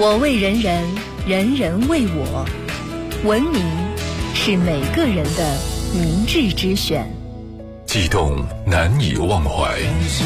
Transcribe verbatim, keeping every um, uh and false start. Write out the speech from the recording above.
我为人人，人人为我。文明是每个人的明智之选。 悸动难以忘怀。